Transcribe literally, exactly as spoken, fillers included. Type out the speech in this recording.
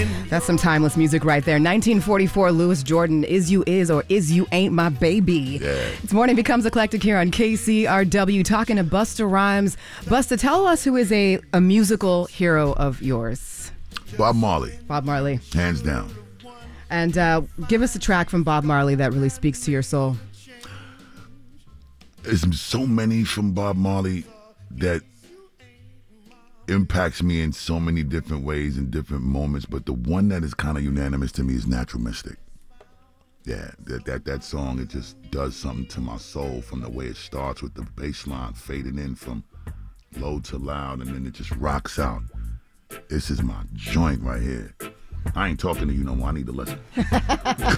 That's some timeless music right there. nineteen forty-four, Louis Jordan, Is You Is or Is You Ain't My Baby. Yeah. It's Morning Becomes Eclectic here on K C R W, talking to Busta Rhymes. Busta, tell us who is a, a musical hero of yours. Bob Marley. Bob Marley. Hands down. And uh, give us a track from Bob Marley that really speaks to your soul. There's so many from Bob Marley that impacts me in so many different ways and different moments, but the one that is kind of unanimous to me is Natural Mystic. Yeah, that, that that song, it just does something to my soul from the way it starts with the bass line fading in from low to loud, and then it just rocks out. This is my joint right here. I ain't talking to you no more. I need to listen.